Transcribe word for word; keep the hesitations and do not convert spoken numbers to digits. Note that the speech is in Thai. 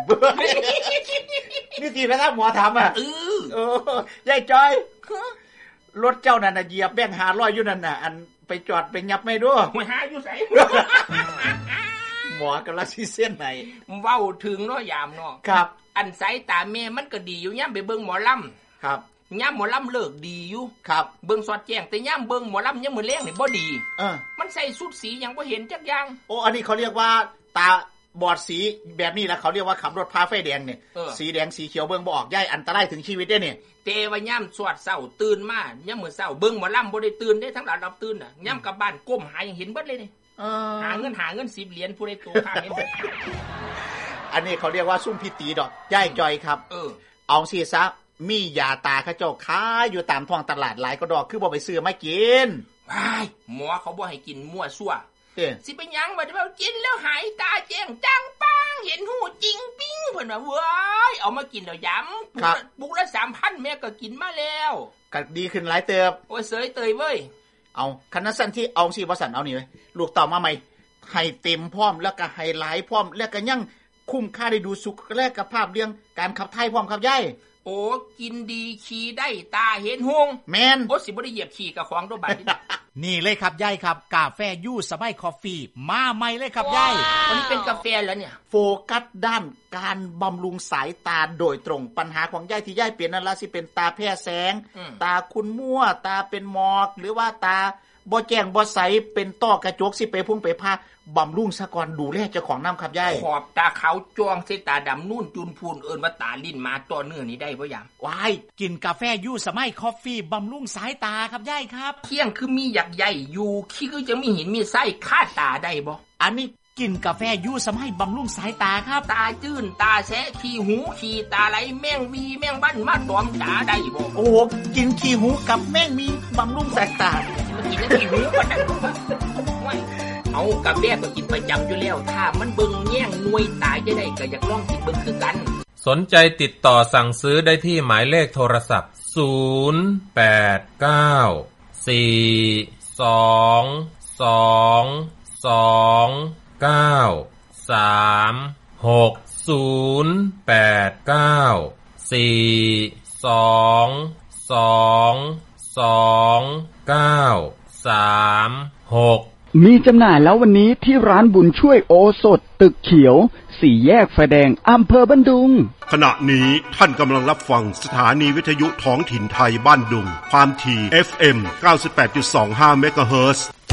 นี่ทีไปถ้าหมอถามอ่ะเออเออยายจอยรถเจ้านั่นน่ะเหยียบแบงค์ห้าร้อยอยู่นั่นน่ะอันไปจอดไปยับไม่ดูไม่หาอยู่ไสหมอกำลังสิเส้นไหนเว้าถึงเนาะยามเนาะครับอันสายตาแม่มันก็ดีอยู่ยามไปเบิ่งหมอลำครับยามหมอลำเลิกดีอยู่ครับเบิ่งสอดแจ้งแต่ยามเบิ่งหมอลำยามมื้อแลงนี่บ่ดีเออมันใส่ชุดสีหยังบ่เห็นจักอย่างโอ้อันนี้เขาเรียกว่าตาบอดสีแบบนี้แหละเขาเรียกว่าขับรถพาไฟแดงเนี่ยสีแดงสีเขียวเบิ่งบ่ออกย่ายอันตรายถึงชีวิตเด้เนี่ยแต่ว่ายามสวดเช้าตื่นมายามมื้อเช้าเบิ่งหมอลำบ่ได้ตื่นเด้ทั้งหลายรับตื่นน่ะยามกลับบ้านก้มหายังเห็นเบิดเลยนี่เออหาเงินหาเงินสิบเหรียญผู้ใดโตค่าเห็นบ่อันนี้เขาเรียกว่าซุ่มพิตีดอกย่ายจอยครับเออเอาสิซะมียาตาเขาเจ้าขายอยู่ตามท้องตลาดหลายก็ดอกคือบ่ไปซื้อมากินว้ายหมอเขาบ่ให้กินมั่วซั่วเด้สิเป็นหยังบ่ได้ว่ากินแล้วหายตาแจ้งจังปังเห็นหูจริงปิ้งเพิ่นว่าเว้ยเอามากินแล้วยำปุกละ สามพัน แม่ก็กินมาแล้วก็ดีขึ้นหลายเติบโอ้ยเสยเตยเว้ยเอาคันนั้นสั่นที่เอาสิบ่สั่นเอานี่เว้ยลูกต่อมาใหม่ให้เต็มพร้อมแล้วก็ให้หลายพร้อมแล้วก็ยังคุ้มค่าได้ดูสุขและกับภาพเรื่องการขับถ่ายพร้อมครับยายโอ้กินดีขี่ได้ตาเห็นหงแมนโอ้สิบ่ได้เหยียบขี่กับของโดบัดนี้นี่เลยครับยายครับกาแฟยูสบายคอฟฟี่มาใหม่เลยครับยายวันนี้เป็นกาแฟแล้วเนี่ยโฟกัสด้านการบำรุงสายตาโดยตรงปัญหาของยายที่ยายเปลี่ยนนั่นล่ะสิเป็นตาแพ้แสงตาคุณมั่วตาเป็นหมอกหรือว่าตาบ่แจ้งบ่ใสเป็นต้อกระจกสิไปพุ่งไปพาบำรุงซะก่อนดูแลเจ้าของน้ำครับยายขอบตาขาวจ้วงใส่ตาดำนุ่นจุนพูนเอิ้นว่าตาลิ้นมาต่อเนื่องนี่ได้บ่ยามว้ายกินกาแฟยูสมัยคอฟฟี่บำรุงสายตาครับยายครับเที่ยงคือมีหยักใหญ่อยู่ขี้คือจะมีหินมีไส้คาตาได้บ่อันนี้กินกาแฟยูสมัยบำรุงสายตาครับตาจื้นตาแสะขี้หูขี้ตาไหลแมงวีแมงบ้านมาตอมตาได้บ่โอ้กินขี้หูกับแมงมีบำรุงสายตากินแล้วขี้หูบ่ได้เอากาแฟก็กินประจำอยู่แล้วถ้ามันเบิ่งแย่งหน่วยตายจะได้ก็อยากลองกินเบิ่งคือกันสนใจติดต่อสั่งซื้อได้ที่หมายเลขโทรศัพท์ศูนย์ แปด เก้า สี่ สอง สอง สอง เก้า สาม หก ศูนย์ แปด เก้า สี่ สอง สอง สอง เก้า สาม หกมีจำหน่ายแล้ววันนี้ที่ร้านบุญช่วยโอสถตึกเขียวสี่แยกไฟแดงอำเภอบ้านดุงขณะนี้ท่านกำลังรับฟังสถานีวิทยุท้องถิ่นไทยบ้านดุงความถี่ เอฟ เอ็ม เก้าสิบแปดจุดสองห้า เมกะเฮิรตซ์